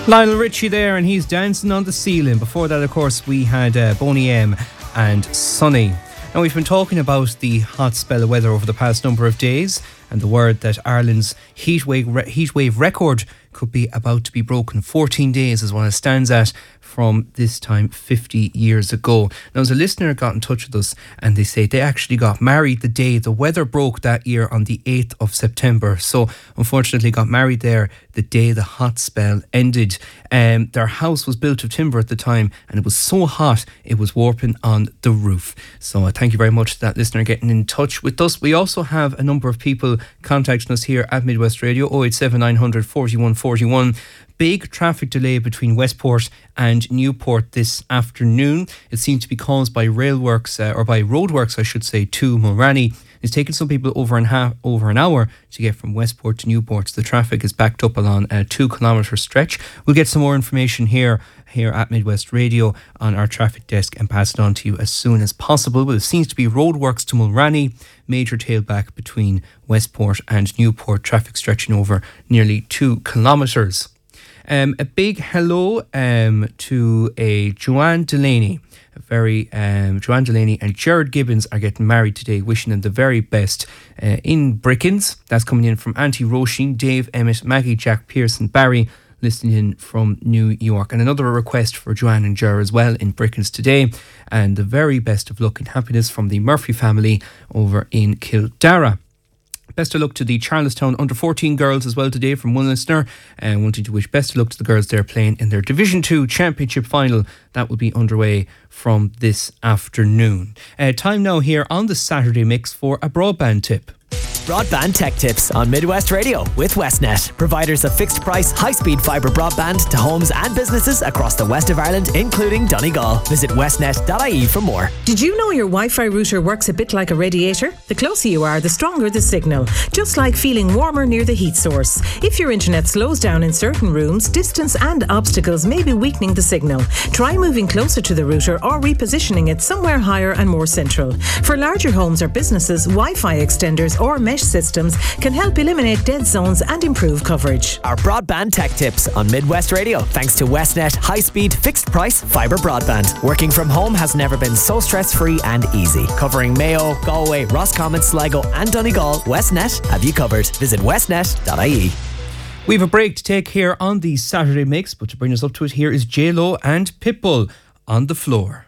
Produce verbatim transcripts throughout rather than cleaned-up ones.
Lionel Richie there, and he's dancing on the ceiling. Before that, of course, we had uh, Boney M and Sunny. Now, we've been talking about the hot spell of weather over the past number of days, and the word that Ireland's heatwave re- heatwave record could be about to be broken. fourteen days is what it stands at from this time fifty years ago. Now, as a listener got in touch with us, and they say they actually got married the day the weather broke that year on the eighth of September. So, unfortunately, got married there the day the hot spell ended. Um, their house was built of timber at the time, and it was so hot it was warping on the roof. So, uh, thank you very much to that listener getting in touch with us. We also have a number of people contacting us here at Midwest Radio, oh eight seven nine hundred forty-one forty-one. Big traffic delay between Westport and Newport this afternoon. It seems to be caused by railworks, uh, or by roadworks, I should say, to Mulranny. It's taken some people over an, half, over an hour to get from Westport to Newport. So the traffic is backed up along a two kilometre stretch. We'll get some more information here here at Midwest Radio on our traffic desk and pass it on to you as soon as possible. But it seems to be roadworks to Mulranny, major tailback between Westport and Newport, traffic stretching over nearly two kilometres. Um, a big hello um, to a Joanne Delaney. A very um, Joanne Delaney and Jared Gibbons are getting married today. Wishing them the very best uh, in Brickens. That's coming in from Auntie Roisin, Dave, Emmett, Maggie, Jack, Pearson, Barry, listening in from New York. And another request for Joanne and Jared as well in Brickens today. And the very best of luck and happiness from the Murphy family over in Kildara. Best of luck to the Charlestown under fourteen girls as well today from one listener, and wanting to wish best of luck to the girls they're playing in their Division two Championship final. That will be underway from this afternoon. Uh, time now here on the Saturday Mix for a broadband tip. Broadband Tech Tips on Midwest Radio with Westnet, providers of fixed price, high speed fibre broadband to homes and businesses across the west of Ireland, including Donegal. Visit westnet dot I E for more. Did you know your Wi-Fi router works a bit like a radiator? The closer you are, the stronger the signal, just like feeling warmer near the heat source. If your internet slows down in certain rooms, distance and obstacles may be weakening the signal. Try moving closer to the router or repositioning it somewhere higher and more central. For larger homes or businesses, Wi-Fi extenders or mesh systems can help eliminate dead zones and improve coverage. Our Broadband Tech Tips on Midwest Radio, thanks to Westnet high-speed, fixed-price fibre broadband. Working from home has never been so stress-free and easy. Covering Mayo, Galway, Roscommon, Sligo and Donegal, Westnet have you covered. Visit westnet dot I E. We have a break to take here on the Saturday Mix, but to bring us up to it, here is J-Lo and Pitbull on the floor.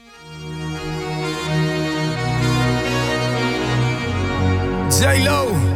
J-Lo